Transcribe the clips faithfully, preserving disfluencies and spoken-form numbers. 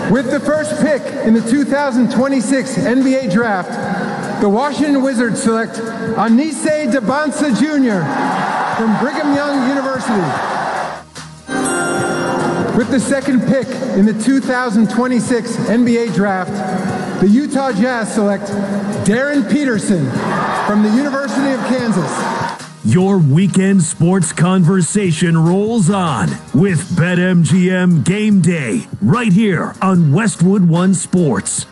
With the first pick in the two thousand twenty-six N B A Draft, the Washington Wizards select Anise Dabansa Junior from Brigham Young University. With the second pick in the two thousand twenty-six N B A Draft, the Utah Jazz select Darren Peterson from the University of Kansas. Your weekend sports conversation rolls on with BetMGM Game Day right here on Westwood One Sports.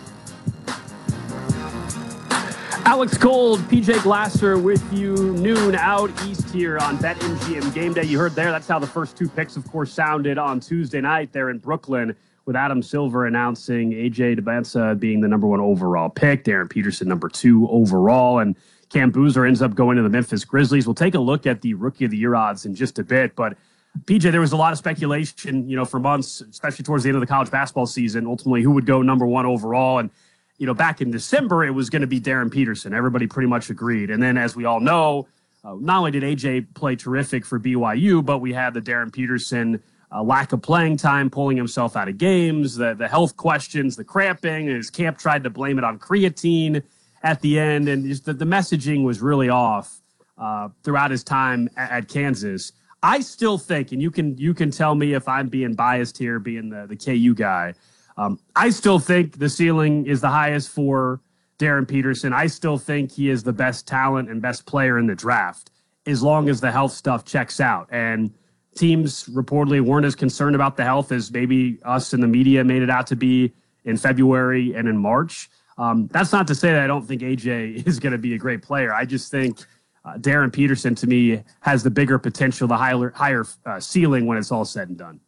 Alex Gold, P J Glasser with you noon out east here on BetMGM Game Day. You heard there, that's how the first two picks, of course, sounded on Tuesday night there in Brooklyn with Adam Silver announcing A J Dabansa being the number one overall pick, Darren Peterson number two overall, and Cam Boozer ends up going to the Memphis Grizzlies. We'll take a look at the Rookie of the Year odds in just a bit, but P J, there was a lot of speculation, you know, for months, especially towards the end of the college basketball season, ultimately who would go number one overall. And, you know, back in December, it was going to be Darren Peterson. Everybody pretty much agreed. And then, as we all know, uh, not only did A J play terrific for B Y U, but we had the Darren Peterson uh, lack of playing time, pulling himself out of games, the, the health questions, the cramping, and his camp tried to blame it on creatine at the end, and just the, the messaging was really off uh, throughout his time at, at Kansas. I still think, and you can you can tell me if I'm being biased here, being the, the K U guy, um, I still think the ceiling is the highest for Darren Peterson. I still think he is the best talent and best player in the draft, as long as the health stuff checks out. And teams reportedly weren't as concerned about the health as maybe us in the media made it out to be in February and in March. Um, that's not to say that I don't think A J is going to be a great player. I just think uh, Darren Peterson, to me, has the bigger potential, the higher, higher uh, ceiling when it's all said and done.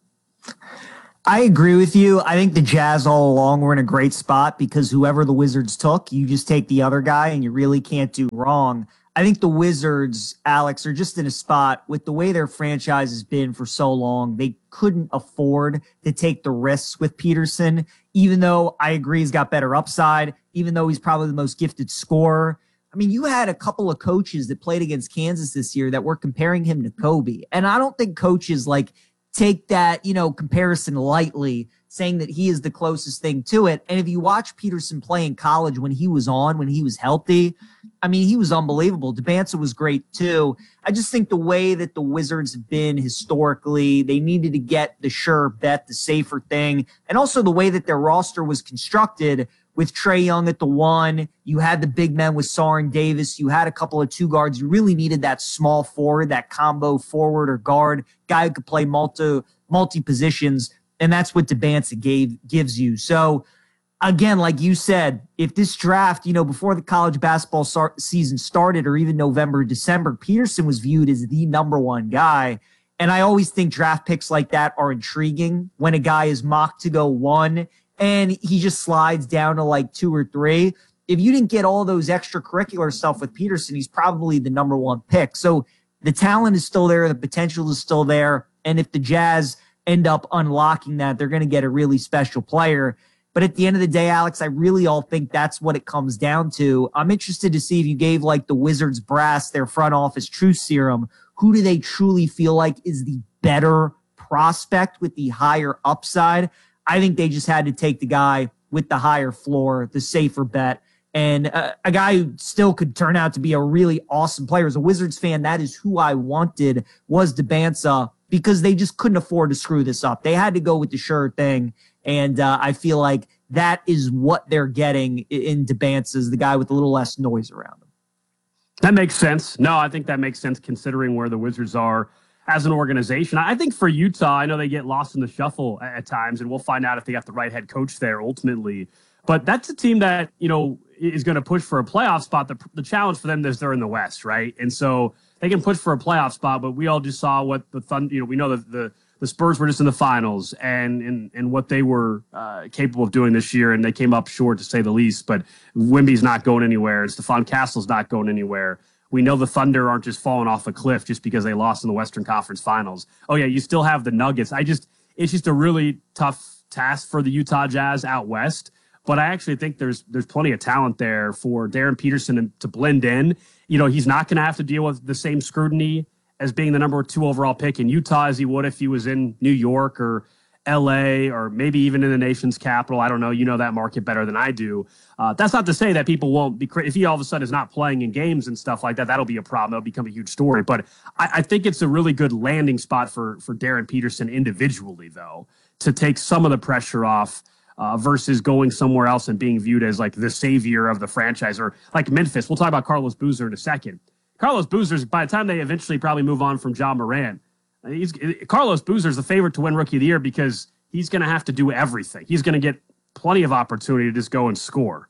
I agree with you. I think the Jazz all along were in a great spot because whoever the Wizards took, you just take the other guy and you really can't do wrong. I think the Wizards, Alex, are just in a spot with the way their franchise has been for so long. They couldn't afford to take the risks with Peterson, even though I agree he's got better upside, even though he's probably the most gifted scorer. I mean, you had a couple of coaches that played against Kansas this year that were comparing him to Kobe. And I don't think coaches like take that, you know, comparison lightly, saying that he is the closest thing to it. And if you watch Peterson play in college when he was on, when he was healthy, I mean, he was unbelievable. Dabansa was great too. I just think the way that the Wizards have been historically, they needed to get the sure bet, the safer thing. And also the way that their roster was constructed with Trae Young at the one. You had the big men with Sarr and Davis. You had a couple of two guards. You really needed that small forward, that combo forward or guard, guy who could play multi, multi positions. And that's what Dabansa gave, gives you. So, again, like you said, if this draft, you know, before the college basketball start, season started or even November, December, Peterson was viewed as the number one guy. And I always think draft picks like that are intriguing when a guy is mocked to go one and he just slides down to like two or three. If you didn't get all those extracurricular stuff with Peterson, he's probably the number one pick. So the talent is still there. The potential is still there. And if the Jazz end up unlocking that, they're going to get a really special player. But at the end of the day, Alex, I really all think that's what it comes down to. I'm interested to see if you gave like the Wizards brass their front office truth serum. Who do they truly feel like is the better prospect with the higher upside? I think they just had to take the guy with the higher floor, the safer bet, and uh, a guy who still could turn out to be a really awesome player. As a Wizards fan, that is who I wanted, was Dabansa, because they just couldn't afford to screw this up. They had to go with the sure thing. And uh, I feel like that is what they're getting in Dabansa, the guy with a little less noise around him. That makes sense. No, I think that makes sense considering where the Wizards are as an organization. I think for Utah, I know they get lost in the shuffle at, at times, and we'll find out if they got the right head coach there ultimately. But that's a team that, you know, is going to push for a playoff spot. The, the challenge for them is they're in the West, right? And so they can push for a playoff spot, but we all just saw what the Thunder, you know, we know that the, the Spurs were just in the finals and and, and what they were uh, capable of doing this year, and they came up short to say the least. But Wemby's not going anywhere, and Stephon Castle's not going anywhere. We know the Thunder aren't just falling off a cliff just because they lost in the Western Conference Finals. Oh, yeah, you still have the Nuggets. I just It's just a really tough task for the Utah Jazz out West. But I actually think there's there's plenty of talent there for Darren Peterson to, to blend in. You know, he's not going to have to deal with the same scrutiny as being the number two overall pick in Utah as he would if he was in New York or L A or maybe even in the nation's capital. I don't know. You know that market better than I do. Uh, that's not to say that people won't be cra- if he all of a sudden is not playing in games and stuff like that. That'll be a problem. That'll become a huge story. But I, I think it's a really good landing spot for for Darren Peterson individually, though, to take some of the pressure off uh, versus going somewhere else and being viewed as like the savior of the franchise, or like Memphis. We'll talk about Carlos Boozer in a second. Carlos Boozer's, by the time they eventually probably move on from John Moran, he's Carlos Boozer's the favorite to win Rookie of the Year because he's going to have to do everything. He's going to get plenty of opportunity to just go and score.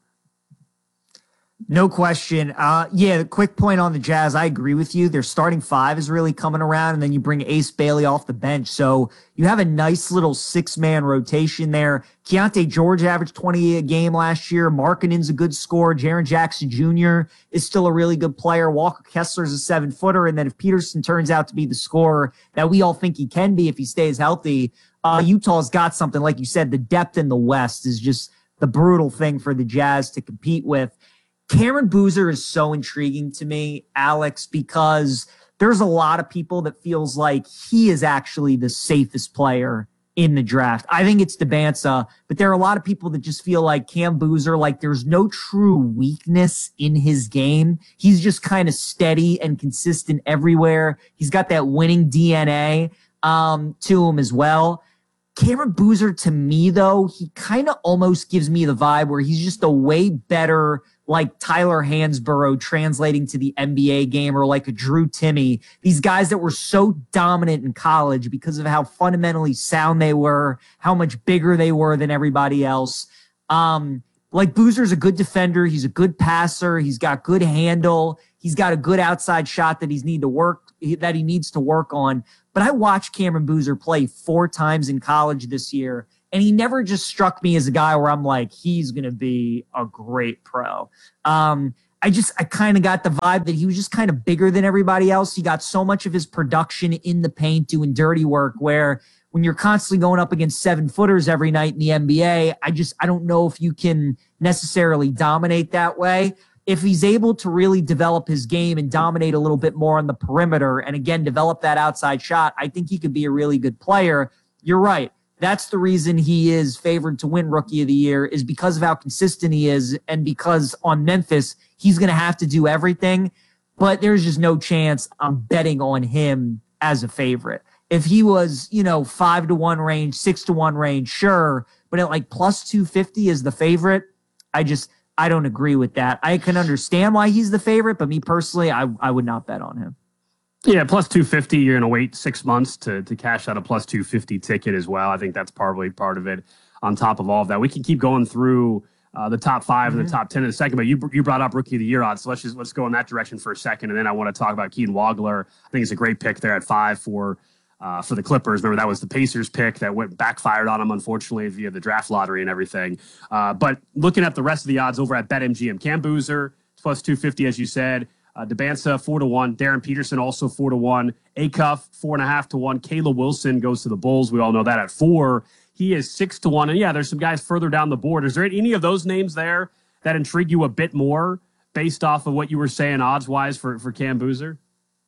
No question. Uh, yeah, the quick point on the Jazz, I agree with you. Their starting five is really coming around, and then you bring Ace Bailey off the bench. So you have a nice little six-man rotation there. Keontae George averaged twenty a game last year. Markkanen's a good scorer. Jaren Jackson Junior is still a really good player. Walker Kessler's a seven-footer. And then if Peterson turns out to be the scorer that we all think he can be if he stays healthy, uh, Utah's got something. Like you said, the depth in the West is just the brutal thing for the Jazz to compete with. Cameron Boozer is so intriguing to me, Alex, because there's a lot of people that feels like he is actually the safest player in the draft. I think it's Debansa, but there are a lot of people that just feel like Cam Boozer, like there's no true weakness in his game. He's just kind of steady and consistent everywhere. He's got that winning D N A um, to him as well. Cameron Boozer, to me, though, he kind of almost gives me the vibe where he's just a way better, like Tyler Hansborough translating to the N B A game, or like a Drew Timme. These guys that were so dominant in college because of how fundamentally sound they were, how much bigger they were than everybody else. Um, like Boozer's a good defender. He's a good passer. He's got good handle. He's got a good outside shot that he's need to work, that he needs to work on. But I watched Cameron Boozer play four times in college this year, and he never just struck me as a guy where I'm like, he's going to be a great pro. Um, I just, I kind of got the vibe that he was just kind of bigger than everybody else. He got so much of his production in the paint doing dirty work, where when you're constantly going up against seven footers every night in the N B A, I just, I don't know if you can necessarily dominate that way. If he's able to really develop his game and dominate a little bit more on the perimeter, and again, develop that outside shot, I think he could be a really good player. You're right. That's the reason he is favored to win Rookie of the Year, is because of how consistent he is, and because on Memphis, he's going to have to do everything. But there's just no chance I'm betting on him as a favorite. If he was, you know, five to one range, six to one range, sure. But at like plus two fifty as the favorite, I just, I don't agree with that. I can understand why he's the favorite, but me personally, I, I would not bet on him. Yeah, plus two fifty, you're going to wait six months to to cash out a plus two fifty ticket as well. I think that's probably part of it on top of all of that. We can keep going through uh, the top five mm-hmm. and the top ten in a second, but you you brought up Rookie of the Year odds, so let's just let's go in that direction for a second, and then I want to talk about Keaton Wagler. I think it's a great pick there at five for uh, for the Clippers. Remember, that was the Pacers pick that went backfired on them, unfortunately, via the draft lottery and everything. Uh, but looking at the rest of the odds over at BetMGM, Cam Boozer, plus two fifty, as you said. Uh, Debansa, four to one. Darren Peterson, also four to one. Acuff, four and a half to one. Caleb Wilson goes to the Bulls. We all know that at four. He is six to one. And yeah, there's some guys further down the board. Is there any of those names there that intrigue you a bit more based off of what you were saying odds-wise for, for Cam Boozer?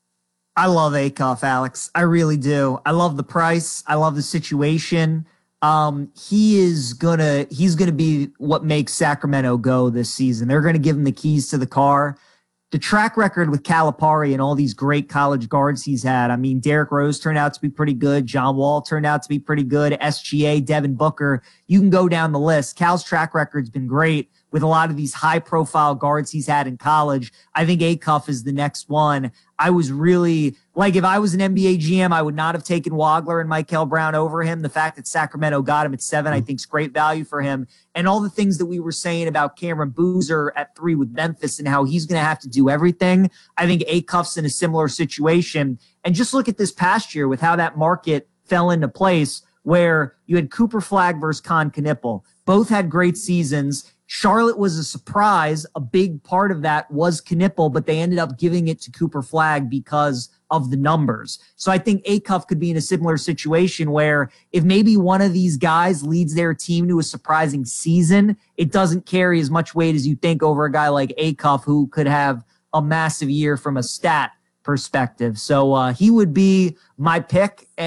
I love Acuff, Alex. I really do. I love the price. I love the situation. Um, he is gonna, he's gonna be what makes Sacramento go this season. They're gonna give him the keys to the car. The track record with Calipari and all these great college guards he's had. I mean, Derrick Rose turned out to be pretty good. John Wall turned out to be pretty good. S G A, Devin Booker. You can go down the list. Cal's track record's been great with a lot of these high-profile guards he's had in college. I think Acuff is the next one. I was really, like, if I was an N B A G M, I would not have taken Wagler and Michael Brown over him. The fact that Sacramento got him at seven, I think, is great value for him. And all the things that we were saying about Cameron Boozer at three with Memphis and how he's going to have to do everything, I think Acuff's in a similar situation. And just look at this past year with how that market fell into place, where you had Cooper Flagg versus Con Knippel. Both had great seasons. Charlotte was a surprise. A big part of that was Knippel, but they ended up giving it to Cooper Flagg because of the numbers. So I think Acuff could be in a similar situation where if maybe one of these guys leads their team to a surprising season, it doesn't carry as much weight as you think over a guy like Acuff, who could have a massive year from a stat perspective. So uh, he would be my pick. And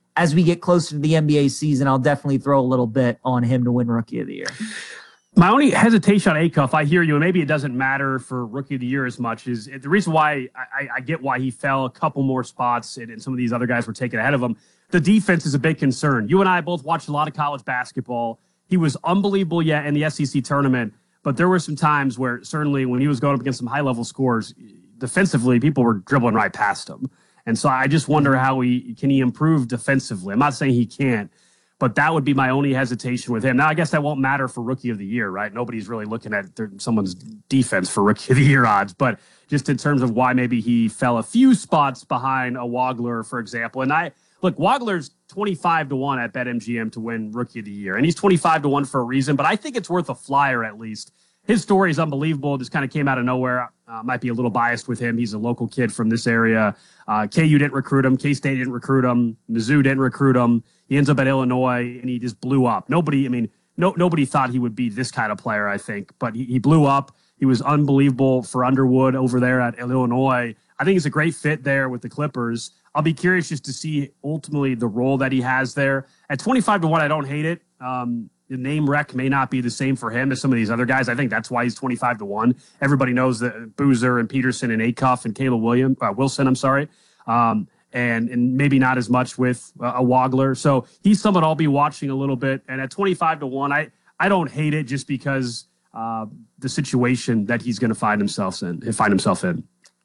as we get closer to the N B A season, I'll definitely throw a little bit on him to win Rookie of the Year. My only hesitation on Acuff, I hear you, and maybe it doesn't matter for Rookie of the Year as much, is the reason why I, I get why he fell a couple more spots and, and some of these other guys were taken ahead of him. The defense is a big concern. You and I both watched a lot of college basketball. He was unbelievable yet in the S E C tournament, but there were some times where certainly when he was going up against some high-level scores, defensively, people were dribbling right past him. And so I just wonder how he can he improve defensively. I'm not saying he can't, but that would be my only hesitation with him. Now, I guess that won't matter for Rookie of the Year, right? Nobody's really looking at their, someone's defense for Rookie of the Year odds, but just in terms of why maybe he fell a few spots behind a Wagler, for example. And I look, Wagler's twenty-five to one at BetMGM to win Rookie of the Year, and he's twenty-five to one for a reason, but I think it's worth a flyer at least. His story is unbelievable. Just kind of came out of nowhere. Uh, might be a little biased with him. He's a local kid from this area. Uh, K U didn't recruit him. K-State didn't recruit him. Mizzou didn't recruit him. He ends up at Illinois, and he just blew up. Nobody, I mean, no, nobody thought he would be this kind of player, I think. But he, he blew up. He was unbelievable for Underwood over there at Illinois. I think he's a great fit there with the Clippers. I'll be curious just to see ultimately the role that he has there. At twenty-five to one, I don't hate it. Um, The name rec may not be the same for him as some of these other guys. I think that's why he's twenty-five to one. Everybody knows that Boozer and Peterson and Acuff and Caleb William, uh, Wilson, I'm sorry. Um, and, and maybe not as much with uh, a Wagler. So he's someone I'll be watching a little bit. And at twenty-five to one, I, I don't hate it just because uh, the situation that he's going to find himself in, find himself in.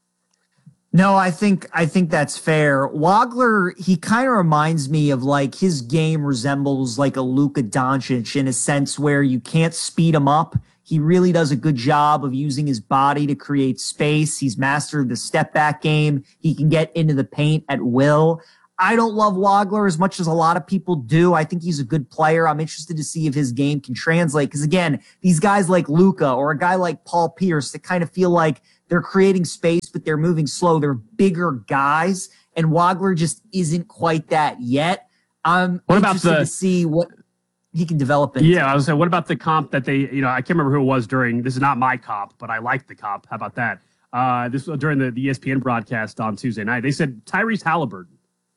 No, I think I think that's fair. Wagler, he kind of reminds me of like his game resembles like a Luka Doncic in a sense where you can't speed him up. He really does a good job of using his body to create space. He's mastered the step back game. He can get into the paint at will. I don't love Wagler as much as a lot of people do. I think he's a good player. I'm interested to see if his game can translate. Because again, these guys like Luka or a guy like Paul Pierce that kind of feel like they're creating space, but they're moving slow. They're bigger guys, and Wagler just isn't quite that yet. I'm what interested about the, to see what he can develop into. Yeah, I was saying, what about the comp that they, you know, I can't remember who it was during, this is not my comp, but I like the comp. How about that? Uh, this was during the, the E S P N broadcast on Tuesday night. They said Tyrese Halliburton.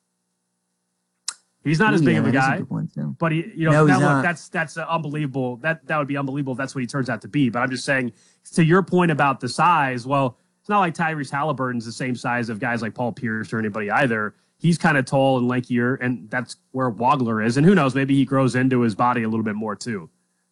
He's not Ooh, as big yeah, of a guy, a but he, you know, no, now look, not. that's that's uh, unbelievable. That that would be unbelievable if that's what he turns out to be. But I'm just saying, to your point about the size, well, it's not like Tyrese Halliburton's the same size of guys like Paul Pierce or anybody either. He's kind of tall and lankier, and that's where Wagler is. And who knows, maybe he grows into his body a little bit more too.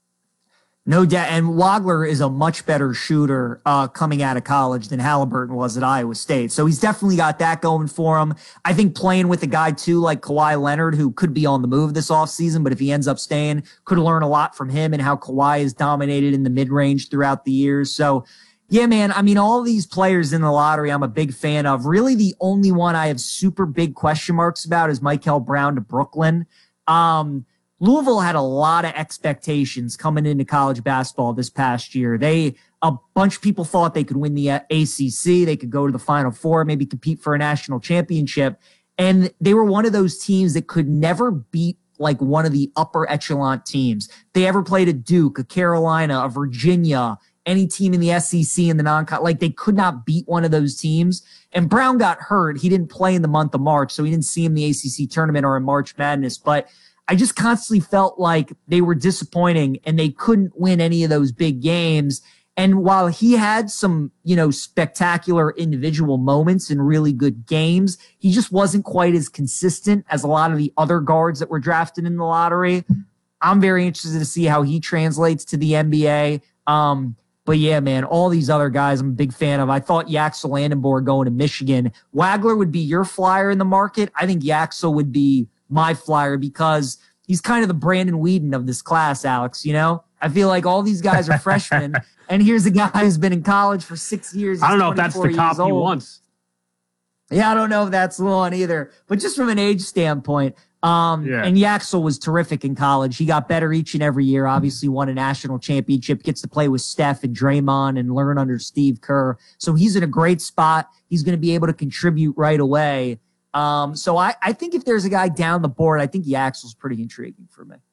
No doubt. And Wagler is a much better shooter uh, coming out of college than Halliburton was at Iowa State. So he's definitely got that going for him. I think playing with a guy, too, like Kawhi Leonard, who could be on the move this offseason, but if he ends up staying, could learn a lot from him and how Kawhi has dominated in the mid-range throughout the years. So, yeah, man, I mean, all these players in the lottery I'm a big fan of. Really, the only one I have super big question marks about is Michael Brown to Brooklyn. Um, Louisville had a lot of expectations coming into college basketball this past year. They, a bunch of people thought they could win the A C C. They could go to the Final Four, maybe compete for a national championship. And they were one of those teams that could never beat like one of the upper echelon teams. They ever played a Duke, a Carolina, a Virginia, any team in the S E C in the non, like they could not beat one of those teams. And Brown got hurt. He didn't play in the month of March, so he didn't see him in the A C C tournament or in March Madness. But I just constantly felt like they were disappointing and they couldn't win any of those big games. And while he had some, you know, spectacular individual moments and really good games, he just wasn't quite as consistent as a lot of the other guards that were drafted in the lottery. I'm very interested to see how he translates to the N B A. Um, But yeah, man, all these other guys I'm a big fan of. I thought Yaxel Landenborg going to Michigan. Wagler would be your flyer in the market. I think Yaxel would be my flyer because he's kind of the Brandon Whedon of this class, Alex. You know, I feel like all these guys are freshmen, and here's a guy who's been in college for six years. I don't know if that's the comp he wants. Yeah, I don't know if that's the one either. But just from an age standpoint, um, yeah. And Yaxel was terrific in college. He got better each and every year. Obviously, won a national championship. Gets to play with Steph and Draymond and learn under Steve Kerr. So he's in a great spot. He's going to be able to contribute right away. Um, so I, I think if there's a guy down the board, I think Yaxel's pretty intriguing for me.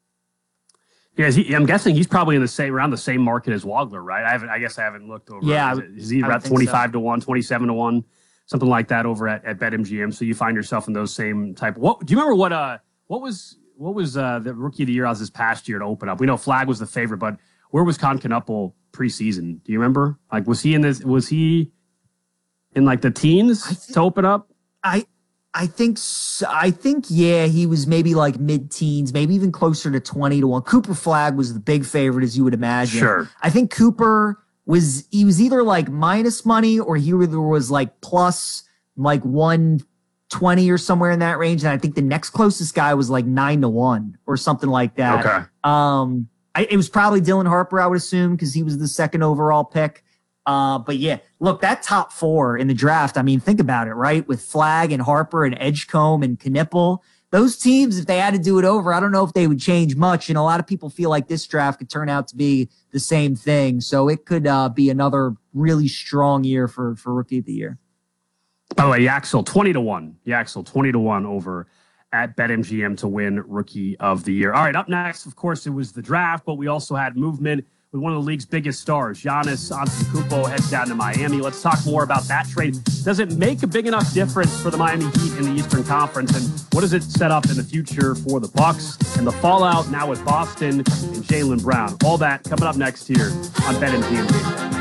Yeah, is he, I'm guessing he's probably in the same around the same market as Wagler, right? I haven't. I guess I haven't looked over. Yeah, is, it, is he about twenty-five so. to one, twenty-seven to one, something like that over at, at BetMGM? So you find yourself in those same type. What do you remember? What uh What was what was uh, the rookie of the year odds this past year to open up? We know Flag was the favorite, but where was Con Knuppel preseason? Do you remember? Like, was he in this? Was he in like the teens think, to open up? I I think so, I think yeah, he was maybe like mid-teens, maybe even closer to twenty to one. Cooper Flag was the big favorite, as you would imagine. Sure. I think Cooper was he was either like minus money or he either was like plus like one twenty or somewhere in that range. And I think the next closest guy was like nine to one or something like that. Okay. Um, I, it was probably Dylan Harper, I would assume, because he was the second overall pick. Uh, but yeah, look, that top four in the draft, I mean, think about it, right? With Flag and Harper and Edgecombe and Knuppel, those teams, if they had to do it over, I don't know if they would change much. And a lot of people feel like this draft could turn out to be the same thing. So it could uh, be another really strong year for, for Rookie of the Year. By the way, Yaxel, twenty to one. Yaxel, twenty to one over at BetMGM to win Rookie of the Year. All right, up next, of course, it was the draft, but we also had movement with one of the league's biggest stars. Giannis Antetokounmpo heads down to Miami. Let's talk more about that trade. Does it make a big enough difference for the Miami Heat in the Eastern Conference? And what does it set up in the future for the Bucks and the fallout now with Boston and Jaylen Brown? All that coming up next here on BetMGM.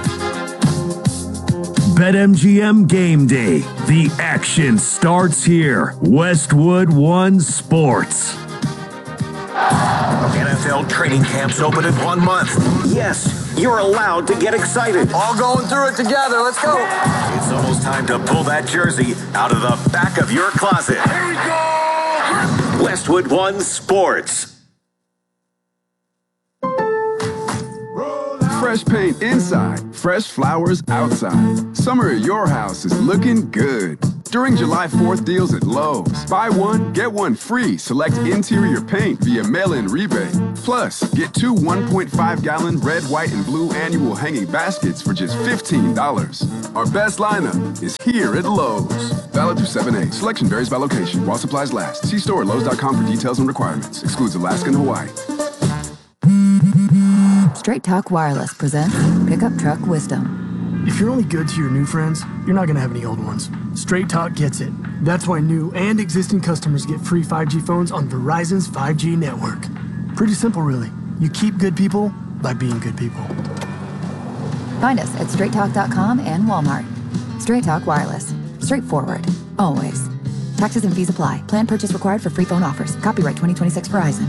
BetMGM Game Day. The action starts here. Westwood One Sports. N F L training camps open in one month. Yes, you're allowed to get excited. All going through it together. Let's go. It's almost time to pull that jersey out of the back of your closet. Here we go. Westwood One Sports. Fresh paint inside, fresh flowers outside. Summer at your house is looking good. During July fourth deals at Lowe's, buy one, get one free. Select interior paint via mail-in rebate. Plus, get two one point five gallon red, white, and blue annual hanging baskets for just fifteen dollars. Our best lineup is here at Lowe's. Valid through seven eight. Selection varies by location while supplies last. See store at Lowe's dot com for details and requirements. Excludes Alaska and Hawaii. Straight Talk Wireless presents Pickup Truck Wisdom. If you're only good to your new friends, you're not going to have any old ones. Straight Talk gets it. That's why new and existing customers get free five G phones on Verizon's five G network. Pretty simple, really. You keep good people by being good people. Find us at straight talk dot com and Walmart. Straight Talk Wireless. Straightforward. Always. Taxes and fees apply. Plan purchase required for free phone offers. Copyright twenty twenty-six Verizon.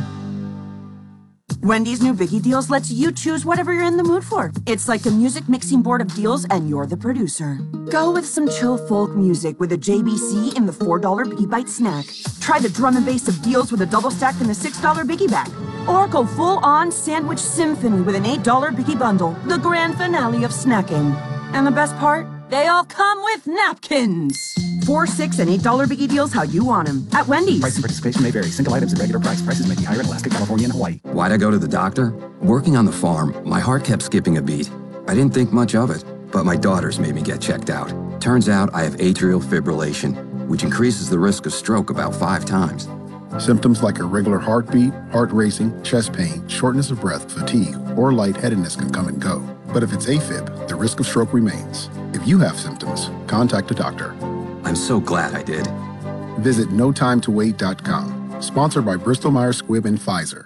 Wendy's new Biggie Deals lets you choose whatever you're in the mood for. It's like a music mixing board of deals, and you're the producer. Go with some chill folk music with a J B C in the four dollar Biggie Bite snack. Try the drum and bass of deals with a double stack in the six dollar Biggie Bag. Or go full-on sandwich symphony with an eight dollar Biggie Bundle, the grand finale of snacking. And the best part? They all come with napkins. Four, six, and eight dollar Biggie Deals how you want them at Wendy's. Price and participation may vary. Single items at regular price. Prices may be higher in Alaska, California, and Hawaii. Why'd I go to the doctor? Working on the farm, my heart kept skipping a beat. I didn't think much of it, but my daughters made me get checked out. Turns out I have atrial fibrillation, which increases the risk of stroke about five times. Symptoms like irregular heartbeat, heart racing, chest pain, shortness of breath, fatigue, or lightheadedness can come and go. But if it's AFib, the risk of stroke remains. If you have symptoms, contact a doctor. I'm so glad I did. Visit no time to wait dot com. Sponsored by Bristol Myers Squibb and Pfizer.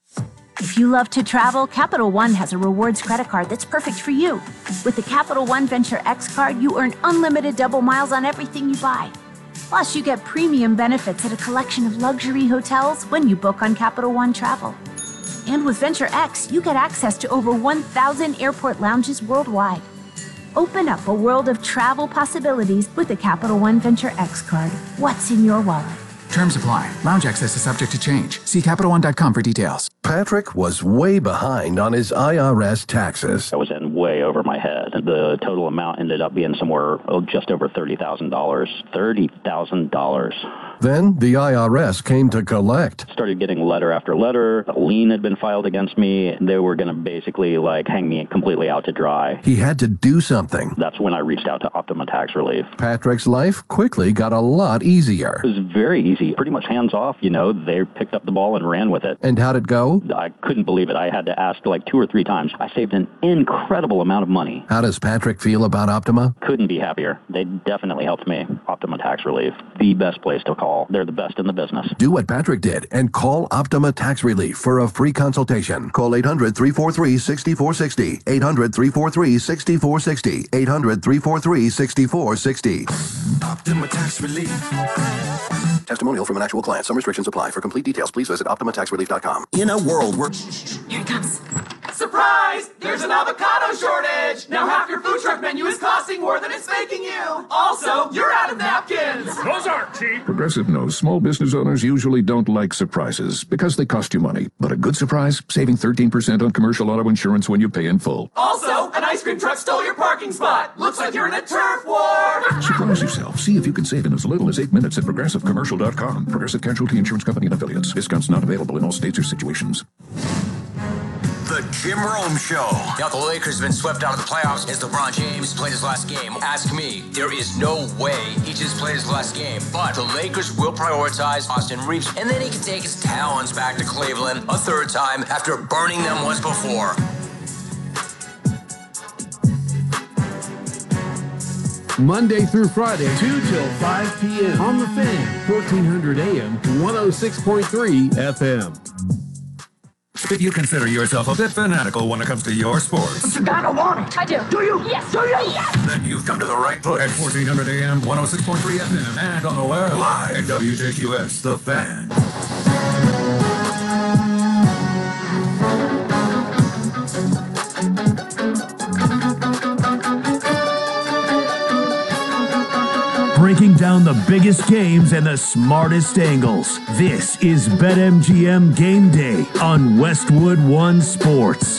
If you love to travel, Capital One has a rewards credit card that's perfect for you. With the Capital One Venture X card, you earn unlimited double miles on everything you buy. Plus, you get premium benefits at a collection of luxury hotels when you book on Capital One Travel. And with Venture X, you get access to over one thousand airport lounges worldwide. Open up a world of travel possibilities with the Capital One Venture X card. What's in your wallet? Terms apply. Lounge access is subject to change. See Capital One dot com for details. Patrick was way behind on his I R S taxes. I was in way over my head. The total amount ended up being somewhere oh, just over thirty thousand dollars. thirty thousand dollars. Then the I R S came to collect. Started getting letter after letter. A lien had been filed against me. They were going to basically like hang me completely out to dry. He had to do something. That's when I reached out to Optima Tax Relief. Patrick's life quickly got a lot easier. It was very easy. Pretty much hands off, you know. They picked up the ball and ran with it. And how'd it go? I couldn't believe it. I had to ask like two or three times. I saved an incredible amount of money. How does Patrick feel about Optima? Couldn't be happier. They definitely helped me. Optima Tax Relief, the best place to call. call. They're the best in the business. Do what Patrick did and call Optima Tax Relief for a free consultation. Call eight hundred, three four three, six four six zero. eight hundred, three four three, six four six zero. eight hundred, three four three, six four six zero. Optima Tax Relief. Testimonial from an actual client. Some restrictions apply. For complete details, please visit optima tax relief dot com. In a world where... Here it comes. Surprise! There's an avocado shortage! Now half your food truck menu is costing more than it's making you! Also, you're out of napkins! Those aren't cheap! Progressive knows small business owners usually don't like surprises because they cost you money. But a good surprise? Saving thirteen percent on commercial auto insurance when you pay in full. Also, an ice cream truck stole your parking spot! Looks like you're in a turf war! Surprise yourself. See if you can save in as little as eight minutes at progressive commercial dot com. Progressive Casualty Insurance Company and affiliates. Discounts not available in all states or situations. The Jim Rome Show. Now the Lakers have been swept out of the playoffs as LeBron James played his last game. Ask me, there is no way he just played his last game. But the Lakers will prioritize Austin Reeves, and then he can take his talents back to Cleveland a third time after burning them once before. Monday through Friday, two till five p.m. on The Fan, fourteen hundred A M, one oh six point three F M. If you consider yourself a bit fanatical when it comes to your sports, You gotta want it! I do! Do you? Yes! Do you? Yes! then you've come to the right place. At fourteen hundred A M, one oh six point three F M, and on the wire live at W J Q S, The Fan. Breaking down the biggest games and the smartest angles. This is BetMGM Game Day on Westwood One Sports.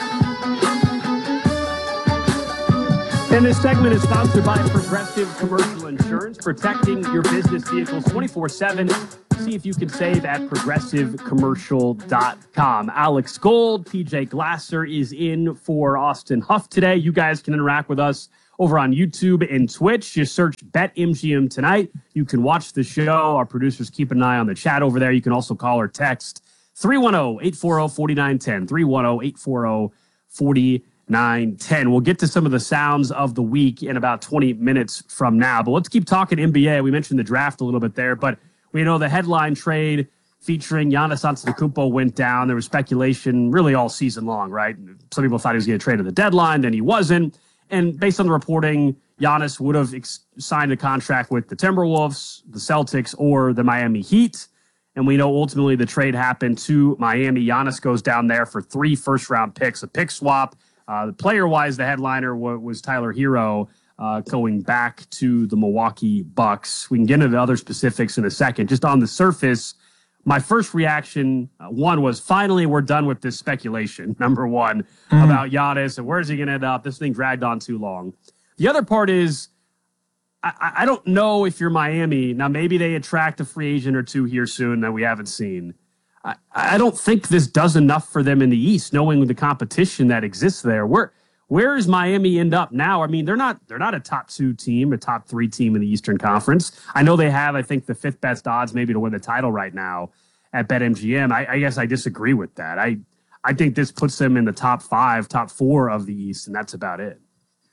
And this segment is sponsored by Progressive Commercial Insurance, protecting your business vehicles twenty-four seven. See if you can save at progressive commercial dot com. Alex Gold, P J Glasser is in for Austin Huff today. You guys can interact with us over on YouTube and Twitch. Just search BetMGM tonight. You can watch the show. Our producers keep an eye on the chat over there. You can also call or text three one zero, eight four zero, four nine one zero, three one zero, eight four zero, four nine one zero. We'll get to some of the sounds of the week in about twenty minutes from now. But let's keep talking N B A. We mentioned the draft a little bit there, but we know the headline trade featuring Giannis Antetokounmpo went down. There was speculation really all season long, right? Some people thought he was going to trade at the deadline, then he wasn't. And based on the reporting, Giannis would have ex- signed a contract with the Timberwolves, the Celtics, or the Miami Heat. And we know ultimately the trade happened to Miami. Giannis goes down there for three first-round picks, a pick swap. Uh, player-wise, the headliner w- was Tyler Hero uh, going back to the Milwaukee Bucks. We can get into the other specifics in a second. Just on the surface, my first reaction, uh, one, was finally we're done with this speculation, number one, mm. about Giannis and where's he going to end up. This thing dragged on too long. The other part is I, I don't know if you're Miami. Now, maybe they attract a free agent or two here soon that we haven't seen. I, I don't think this does enough for them in the East, knowing the competition that exists there. Where where does Miami end up now? I mean, they're not they're not a top two team, a top three team in the Eastern Conference. I know they have, I think, the fifth best odds maybe to win the title right now at BetMGM. I, I guess I disagree with that. I I think this puts them in the top five, top four of the East, and that's about it.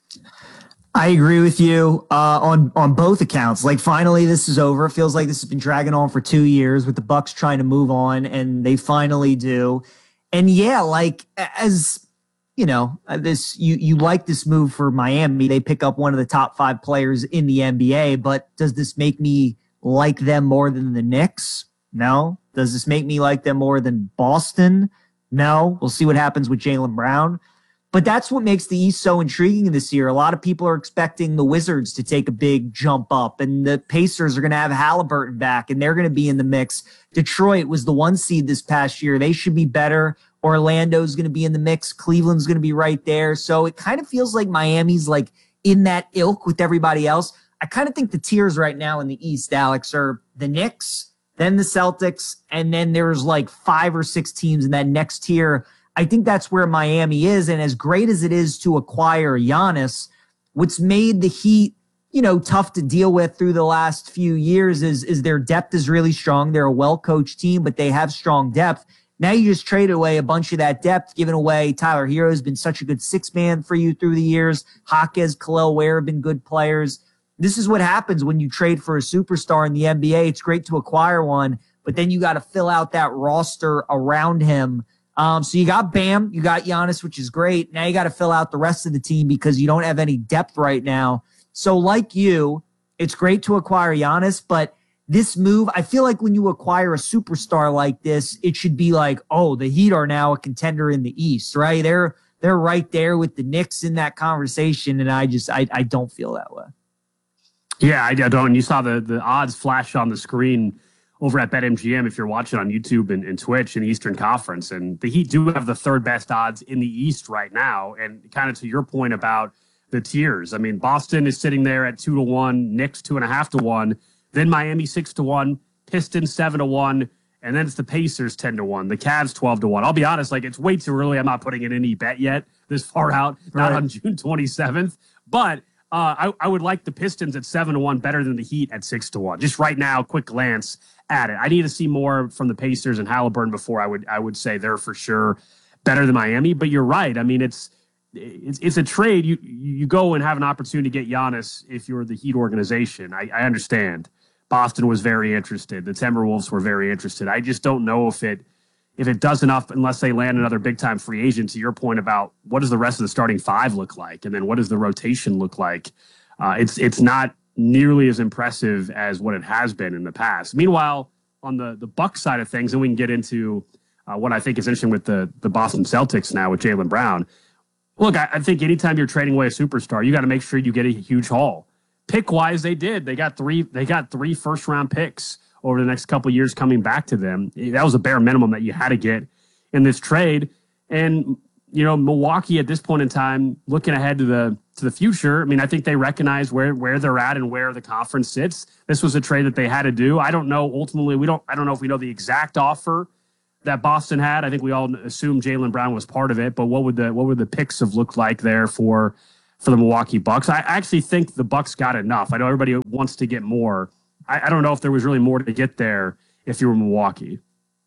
I agree with you uh, on on both accounts. Like, finally, this is over. It feels like this has been dragging on for two years with the Bucks trying to move on, and they finally do. And yeah, like as you know, this you you like this move for Miami. They pick up one of the top five players in the N B A. But does this make me like them more than the Knicks? No. Does this make me like them more than Boston? No. We'll see what happens with Jaylen Brown. But that's what makes the East so intriguing this year. A lot of people are expecting the Wizards to take a big jump up, and the Pacers are going to have Halliburton back, and they're going to be in the mix. Detroit was the one seed this past year. They should be better. Orlando's going to be in the mix. Cleveland's going to be right there. So it kind of feels like Miami's like in that ilk with everybody else. I kind of think the tiers right now in the East, Alex, are the Knicks, then the Celtics, and then there's like five or six teams in that next tier. I think that's where Miami is. And as great as it is to acquire Giannis, what's made the Heat, you know, tough to deal with through the last few years is, is their depth is really strong. They're a well-coached team, but they have strong depth. Now you just traded away a bunch of that depth, giving away Tyler Hero has been such a good six-man for you through the years. Jaquez, Khalil Ware have been good players. this is what happens when you trade for a superstar in the N B A. It's great to acquire one, but then you got to fill out that roster around him. Um, so you got Bam, you got Giannis, which is great. Now you got to fill out the rest of the team because you don't have any depth right now. So like you, it's great to acquire Giannis, but this move, I feel like when you acquire a superstar like this, it should be like, oh, the Heat are now a contender in the East, right? They're they're right there with the Knicks in that conversation, and I just I, I don't feel that way. Yeah, I don't. You saw the the odds flash on the screen over at BetMGM if you're watching on YouTube and, and Twitch in the Eastern Conference. And the Heat do have the third best odds in the East right now. And kind of to your point about the tiers, I mean, Boston is sitting there at two to one, Knicks two and a half to one, then Miami six to one, Pistons seven to one, and then it's the Pacers ten to one, the Cavs twelve to one. I'll be honest, like it's way too early. I'm not putting in any bet yet this far out, not Right. on June twenty-seventh. But uh, I, I would like the Pistons at seven to one better than the Heat at six to one. Just right now, quick glance at it. I need to see more from the Pacers and Halliburton before I would I would say they're for sure better than Miami. But you're right. I mean, it's it's it's a trade. You you go and have an opportunity to get Giannis if you're the Heat organization. I, I understand. Boston was very interested. The Timberwolves were very interested. I just don't know if it if it does enough unless they land another big time free agent. To your point about what does the rest of the starting five look like, and then what does the rotation look like? Uh, it's it's not nearly as impressive as what it has been in the past. Meanwhile, on the the Bucks side of things, and we can get into uh, what I think is interesting with the the Boston Celtics now with Jaylen Brown. Look, I, I think anytime you're trading away a superstar, you got to make sure you get a huge haul. Pick wise, they did. They got three. They got three first round picks over the next couple of years coming back to them. That was a bare minimum that you had to get in this trade. And you know, Milwaukee at this point in time, looking ahead to the to the future, I mean, I think they recognize where where they're at and where the conference sits. This was a trade that they had to do. I don't know. Ultimately, we don't. I don't know if we know the exact offer that Boston had. I think we all assume Jaylen Brown was part of it. But what would the what would the picks have looked like there for for the Milwaukee Bucks? I actually think the Bucks got enough. I know everybody wants to get more. I, I don't know if there was really more to get there if you were Milwaukee.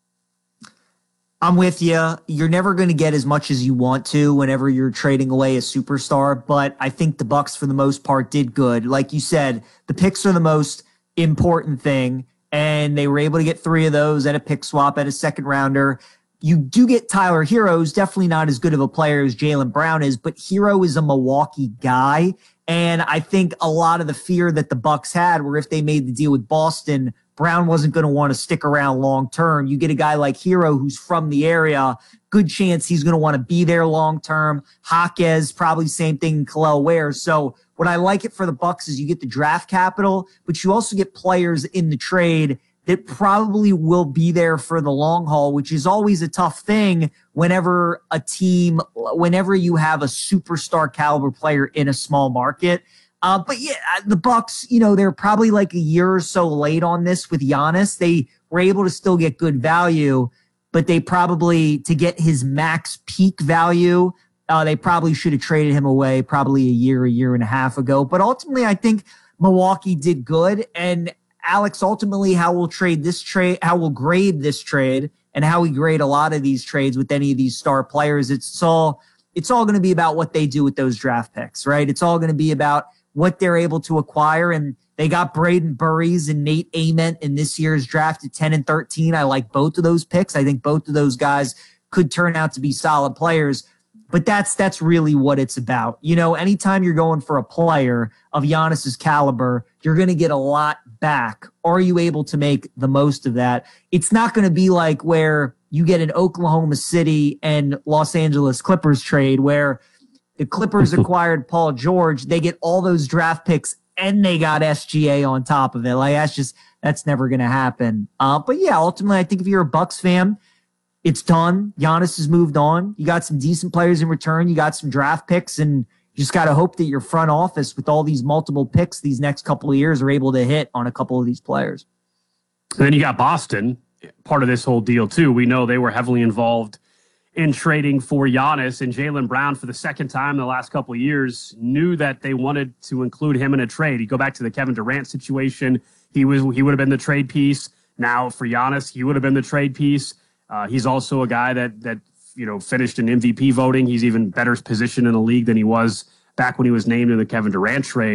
I'm with you. You're never going to get as much as you want to whenever you're trading away a superstar, but I think the Bucks, for the most part, did good. Like you said, the picks are the most important thing, and they were able to get three of those at a pick swap, at a second rounder. You do get Tyler Hero, who's definitely not as good of a player as Jaylen Brown is, but Hero is a Milwaukee guy, and I think a lot of the fear that the Bucks had were if they made the deal with Boston, Brown wasn't going to want to stick around long term. You get a guy like Hero who's from the area, good chance he's going to want to be there long term. Jaquez, probably same thing in Kel'el Ware. So what I like it for the Bucks is you get the draft capital, but you also get players in the trade that probably will be there for the long haul, which is always a tough thing whenever a team, whenever you have a superstar caliber player in a small market. Uh, but yeah, the Bucks, you know, they're probably like a year or so late on this with Giannis. They were able to still get good value, but they probably, to get his max peak value, uh, they probably should have traded him away probably a year, a year and a half ago. But ultimately, I think Milwaukee did good. And Alex, ultimately, how we'll trade this trade, how we'll grade this trade, and how we grade a lot of these trades with any of these star players, it's all, it's all going to be about what they do with those draft picks, right? It's all going to be about what they're able to acquire. And they got Braden Burries and Nate Ament in this year's draft at ten and thirteen. I like both of those picks. I think both of those guys could turn out to be solid players, but that's, that's really what it's about. You know, anytime you're going for a player of Giannis's caliber, you're going to get a lot back. Are you able to make the most of that? It's not going to be like where you get an Oklahoma City and Los Angeles Clippers trade where the Clippers acquired Paul George. They get all those draft picks and they got S G A on top of it. Like that's just, that's never going to happen. Uh, but yeah, ultimately, I think if you're a Bucks fan, it's done. Giannis has moved on. You got some decent players in return. You got some draft picks, and you just got to hope that your front office with all these multiple picks these next couple of years are able to hit on a couple of these players. And then you got Boston, part of this whole deal too. We know they were heavily involved in trading for Giannis, and Jaylen Brown for the second time in the last couple of years knew that they wanted to include him in a trade. You go back to the Kevin Durant situation. He was, he would have been the trade piece. Now for Giannis, he would have been the trade piece. Uh, he's also a guy that, that, you know, finished in M V P voting. He's even better positioned in the league than he was back when he was named in the Kevin Durant trade.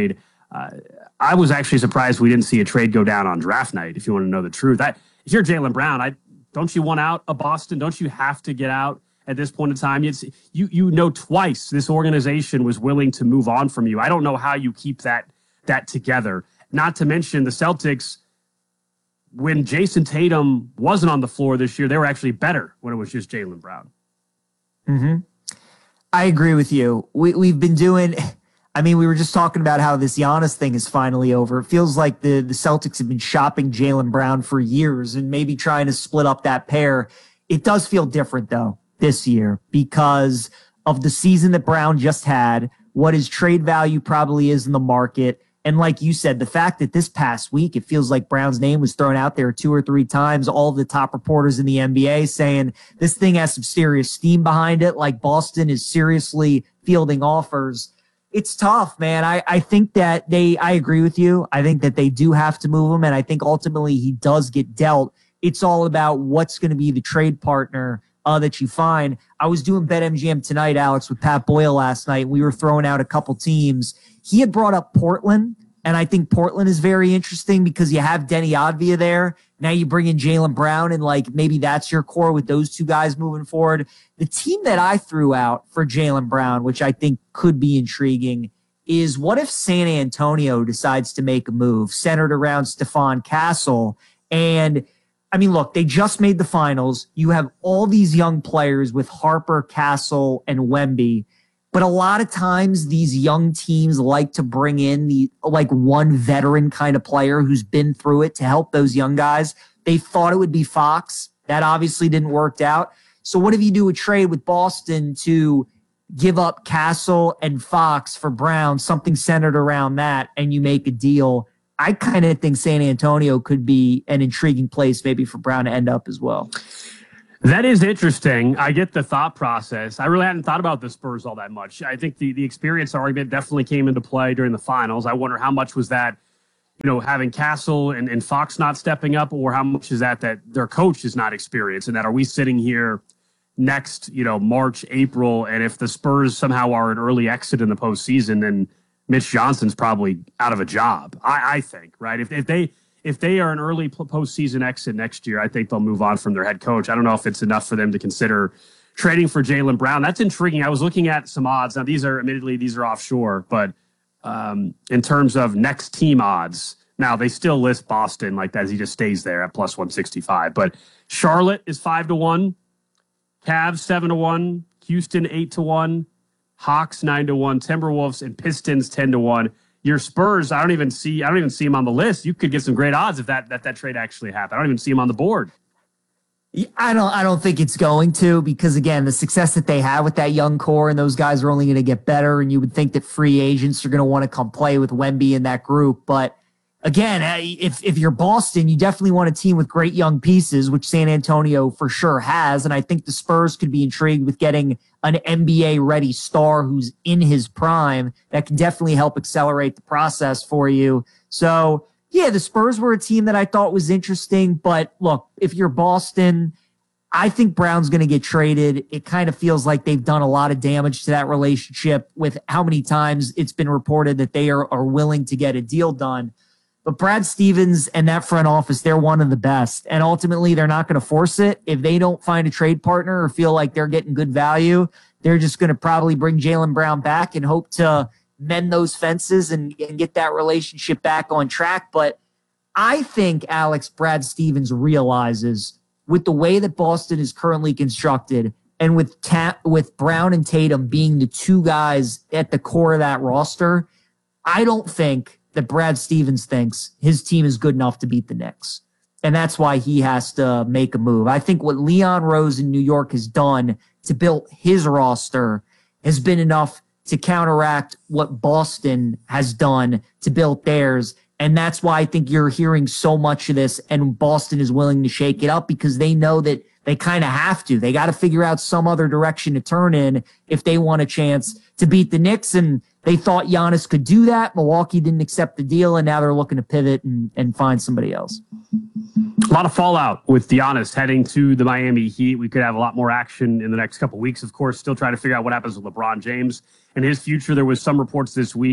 Uh, I was actually surprised we didn't see a trade go down on draft night, if you want to know the truth. I, if you're Jaylen Brown, I don't you want out of Boston? Don't you have to get out at this point in time? It's, you you know twice this organization was willing to move on from you. I don't know how you keep that that together. Not to mention the Celtics, when Jason Tatum wasn't on the floor this year, they were actually better when it was just Jaylen Brown. Mm-hmm. I agree with you. We, we've been doing... I mean, we were just talking about how this Giannis thing is finally over. It feels like the, the Celtics have been shopping Jaylen Brown for years and maybe trying to split up that pair. It does feel different, though, this year because of the season that Brown just had, what his trade value probably is in the market. And like you said, the fact that this past week, it feels like Brown's name was thrown out there two or three times, all of the top reporters in the N B A saying this thing has some serious steam behind it, like Boston is seriously fielding offers. It's tough, man. I, I think that they, I agree with you. I think that they do have to move him. And I think ultimately he does get dealt. It's all about what's going to be the trade partner uh, that you find. I was doing BetMGM tonight, Alex, with Pat Boyle last night. We were throwing out a couple teams. He had brought up Portland. And I think Portland is very interesting because you have Denny Advia there. Now you bring in Jaylen Brown and like maybe that's your core with those two guys moving forward. The team that I threw out for Jaylen Brown, which I think could be intriguing, is what if San Antonio decides to make a move centered around Stephon Castle? And I mean, look, they just made the finals. You have all these young players with Harper, Castle, and Wemby. But a lot of times these young teams like to bring in the like one veteran kind of player who's been through it to help those young guys. They thought it would be Fox. That obviously didn't work out. So what if you do a trade with Boston to give up Castle and Fox for Brown, something centered around that, and you make a deal? I kind of think San Antonio could be an intriguing place maybe for Brown to end up as well. That is interesting. I get the thought process. I really hadn't thought about the Spurs all that much. I think the, the experience argument definitely came into play during the finals. I wonder how much was that, you know, having Castle and, and Fox not stepping up, or how much is that that their coach is not experienced, and that are we sitting here next, you know, March, April, and if the Spurs somehow are an early exit in the postseason, then Mitch Johnson's probably out of a job, I, I think, right? If, if they... If they are an early postseason exit next year, I think they'll move on from their head coach. I don't know if it's enough for them to consider trading for Jaylen Brown. That's intriguing. I was looking at some odds. Now, these are, admittedly, these are offshore, but um, in terms of next team odds, now they still list Boston like that as he just stays there at plus one sixty-five. But Charlotte is five to one, Cavs seven to one, Houston eight to one, Hawks nine to one, Timberwolves and Pistons ten to one. Your Spurs, I don't even see. I don't even see him on the list. You could get some great odds if that that, that trade actually happened. I don't even see him on the board. I don't. I don't think it's going to, because again, the success that they have with that young core, and those guys are only going to get better. And you would think that free agents are going to want to come play with Wemby in that group. But again, if if you're Boston, you definitely want a team with great young pieces, which San Antonio for sure has. And I think the Spurs could be intrigued with getting an N B A-ready star who's in his prime that can definitely help accelerate the process for you. So, yeah, the Spurs were a team that I thought was interesting. But, look, if you're Boston, I think Brown's going to get traded. It kind of feels like they've done a lot of damage to that relationship with how many times it's been reported that they are, are willing to get a deal done. But Brad Stevens and that front office, they're one of the best. And ultimately, they're not going to force it. If they don't find a trade partner or feel like they're getting good value, they're just going to probably bring Jaylen Brown back and hope to mend those fences and, and get that relationship back on track. But I think, Alex, Brad Stevens realizes with the way that Boston is currently constructed and with Ta- with Brown and Tatum being the two guys at the core of that roster, I don't think that Brad Stevens thinks his team is good enough to beat the Knicks. And that's why he has to make a move. I think what Leon Rose in New York has done to build his roster has been enough to counteract what Boston has done to build theirs. And that's why I think you're hearing so much of this, and Boston is willing to shake it up because they know that they kind of have to. They got to figure out some other direction to turn in if they want a chance to beat the Knicks. And they thought Giannis could do that. Milwaukee didn't accept the deal, and now they're looking to pivot and, and find somebody else. A lot of fallout with Giannis heading to the Miami Heat. We could have a lot more action in the next couple of weeks, of course, still trying to figure out what happens with LeBron James and his future. There was some reports this week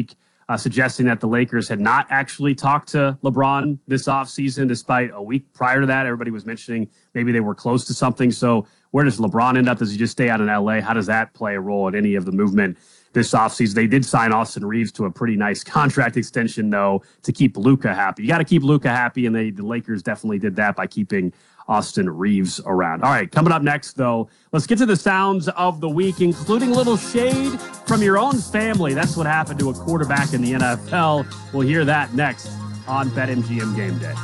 uh, suggesting that the Lakers had not actually talked to LeBron this offseason, despite a week prior to that, everybody was mentioning maybe they were close to something. So where does LeBron end up? Does he just stay out in L A? How does that play a role in any of the movement this offseason? They did sign Austin Reeves to a pretty nice contract extension, though, to keep Luka happy. You got to keep Luka happy, and they, the Lakers definitely did that by keeping Austin Reeves around. All right, coming up next, though, let's get to the sounds of the week, including a little shade from your own family. That's what happened to a quarterback in the N F L. We'll hear that next on BetMGM Game Day.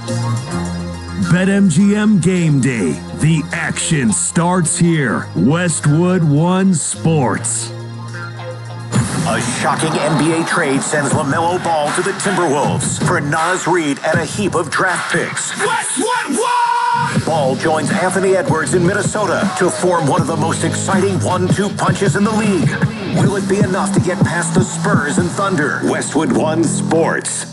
BetMGM Game Day. The action starts here. Westwood One Sports. A shocking N B A trade sends LaMelo Ball to the Timberwolves for Naz Reid and a heap of draft picks. Westwood One! Ball joins Anthony Edwards in Minnesota to form one of the most exciting one two punches in the league. Will it be enough to get past the Spurs and Thunder? Westwood One Sports.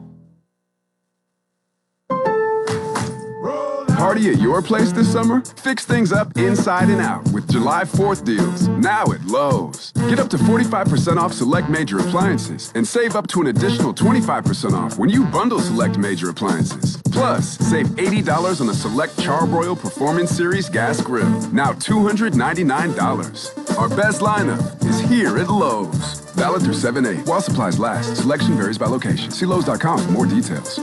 Party at your place this summer? Fix things up inside and out with July fourth deals, now at Lowe's. Get up to forty-five percent off select major appliances and save up to an additional twenty-five percent off when you bundle select major appliances. Plus, save eighty dollars on a select Charbroil Performance Series gas grill, now two hundred ninety-nine dollars. Our best lineup is here at Lowe's. Valid through seven eight. While supplies last, selection varies by location. See Lowe's dot com for more details.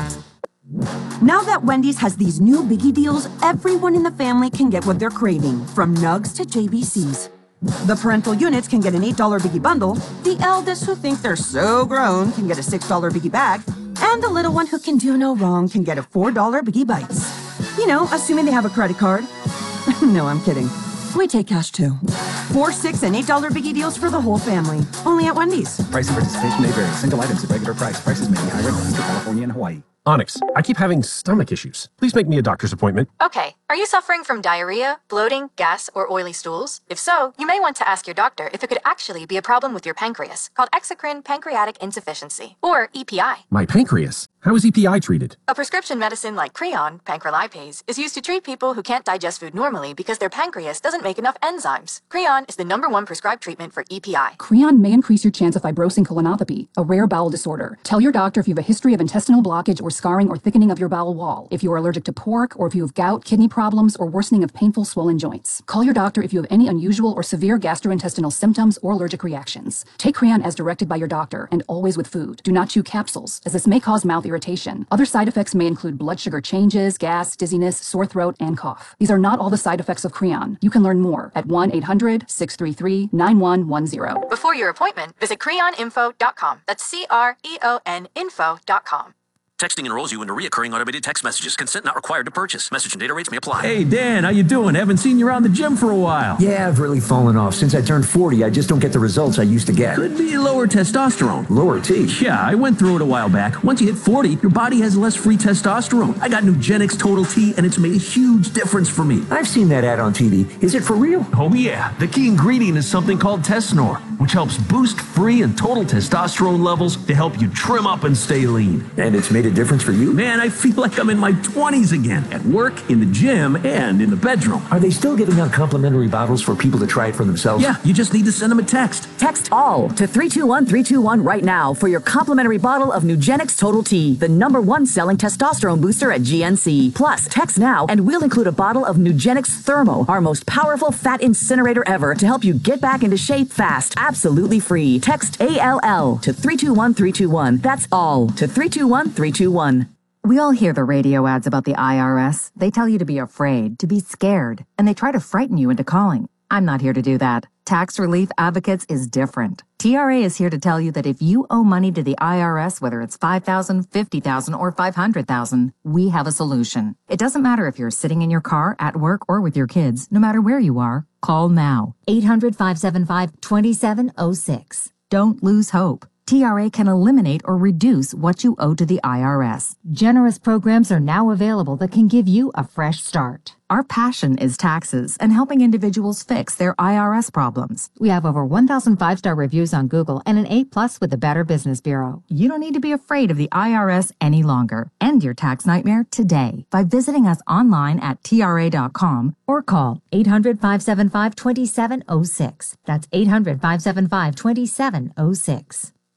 Now that Wendy's has these new biggie deals, everyone in the family can get what they're craving, from Nugs to J B Cs. The parental units can get an eight dollar biggie bundle, the eldest who think they're so grown can get a six dollar biggie bag, and the little one who can do no wrong can get a four dollar biggie bites. You know, assuming they have a credit card. No, I'm kidding. We take cash too. Four, six, and eight dollar biggie deals for the whole family. Only at Wendy's. Price and participation may vary. Single items at regular price. Prices may be higher in California and Hawaii. Onyx, I keep having stomach issues. Please make me a doctor's appointment. Okay, are you suffering from diarrhea, bloating, gas, or oily stools? If so, you may want to ask your doctor if it could actually be a problem with your pancreas, called exocrine pancreatic insufficiency, or E P I. My pancreas? How is E P I treated? A prescription medicine like Creon, pancrelipase, is used to treat people who can't digest food normally because their pancreas doesn't make enough enzymes. Creon is the number one prescribed treatment for E P I. Creon may increase your chance of fibrosing colonopathy, a rare bowel disorder. Tell your doctor if you have a history of intestinal blockage or scarring or thickening of your bowel wall, if you are allergic to pork, or if you have gout, kidney problems, or worsening of painful swollen joints. Call your doctor if you have any unusual or severe gastrointestinal symptoms or allergic reactions. Take Creon as directed by your doctor, and always with food. Do not chew capsules, as this may cause mouth irritation. Other side effects may include blood sugar changes, gas, dizziness, sore throat, and cough. These are not all the side effects of Creon. You can learn more at one eight hundred, six three three, nine one one zero. Before your appointment, visit creon info dot com. That's C R E O N info dot com. Texting enrolls you into recurring automated text messages. Consent not required to purchase. Message and data rates may apply. Hey, Dan, how you doing? Haven't seen you around the gym for a while. Yeah, I've really fallen off. Since I turned forty, I just don't get the results I used to get. Could be lower testosterone. Lower T? Yeah, I went through it a while back. Once you hit forty, your body has less free testosterone. I got Nugenix Total T, and it's made a huge difference for me. I've seen that ad on T V. Is it for real? Oh, yeah. The key ingredient is something called Tesnor, which helps boost free and total testosterone levels to help you trim up and stay lean. And it's made a difference for you? Man, I feel like I'm in my twenties again, at work, in the gym, and in the bedroom. Are they still giving out complimentary bottles for people to try it for themselves? Yeah, you just need to send them a text. Text ALL to three two one three two one right now for your complimentary bottle of Nugenix Total T, the number one selling testosterone booster at G N C. Plus, text now and we'll include a bottle of Nugenix Thermo, our most powerful fat incinerator ever, to help you get back into shape fast, absolutely free. Text A L L to three two one three two one. That's ALL to three two one three two one. We all hear the radio ads about the I R S. They tell you to be afraid, to be scared, and they try to frighten you into calling. I'm not here to do that. Tax Relief Advocates is different. T R A is here to tell you that if you owe money to the I R S, whether it's five thousand dollars, fifty thousand dollars, or five hundred thousand dollars, we have a solution. It doesn't matter if you're sitting in your car, at work, or with your kids. No matter where you are, call now. eight hundred, five seven five, two seven zero six. Don't lose hope. T R A can eliminate or reduce what you owe to the I R S. Generous programs are now available that can give you a fresh start. Our passion is taxes and helping individuals fix their I R S problems. We have over one thousand five-star reviews on Google and an A plus with the Better Business Bureau. You don't need to be afraid of the I R S any longer. End your tax nightmare today by visiting us online at T R A dot com or call eight hundred, five seven five, two seven zero six. That's eight hundred, five seven five, two seven zero six.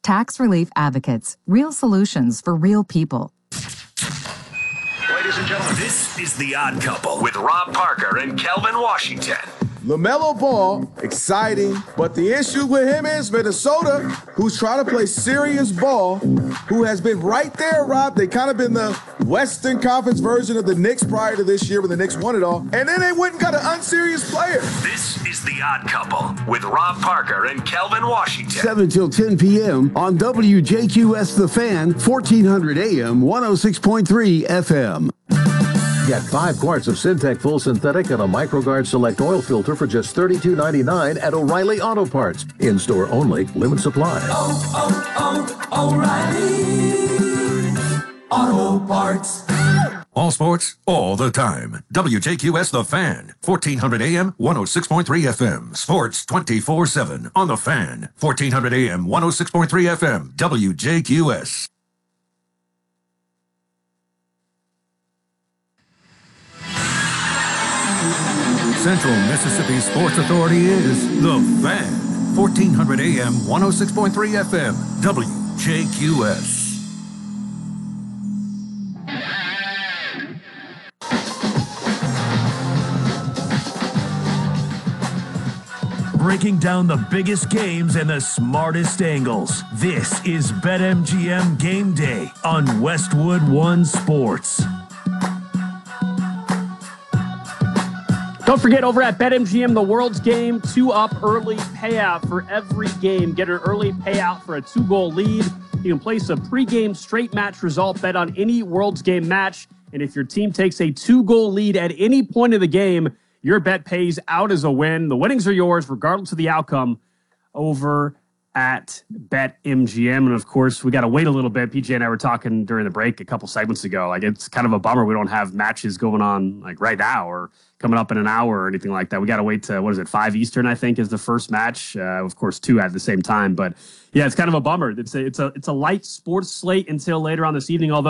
Tax Relief Advocates. Real solutions for real people. Ladies and gentlemen, this is The Odd Couple with Rob Parker and Kelvin Washington. LaMelo Ball, exciting, but the issue with him is Minnesota, who's trying to play serious ball, who has been right there, Rob. They kind of been the Western Conference version of the Knicks prior to this year when the Knicks won it all, and then they went and got an unserious player. This is The Odd Couple with Rob Parker and Kelvin Washington. seven till ten p.m. on W J Q S The Fan, fourteen hundred A M, one oh six point three F M. Get five quarts of Syntec Full Synthetic and a MicroGuard Select Oil Filter for just thirty-two ninety-nine at O'Reilly Auto Parts. In-store only, limit supply. Oh, oh, oh, O'Reilly Auto Parts. All sports, all the time. W J Q S The Fan, fourteen hundred A M, one oh six point three F M. Sports twenty-four seven on The Fan, fourteen hundred A M, one oh six point three F M. W J Q S. Central Mississippi Sports Authority is The Fan, fourteen hundred A M, one oh six point three F M, W J Q S. Breaking down the biggest games and the smartest angles. This is BetMGM Game Day on Westwood One Sports. Don't forget, over at BetMGM, the world's game, two up early payout for every game. Get an early payout for a two-goal lead. You can place a pregame straight match result bet on any world's game match. And if your team takes a two-goal lead at any point of the game, your bet pays out as a win. The winnings are yours, regardless of the outcome, over at BetMGM. And, of course, we got to wait a little bit. P J and I were talking during the break a couple segments ago. Like, it's kind of a bummer we don't have matches going on, like, right now or coming up in an hour or anything like that. We got to wait to, what is it, five Eastern, I think, is the first match. Uh, of course, two at the same time. But, yeah, it's kind of a bummer. It's a, it's a, it's a light sports slate until later on this evening, although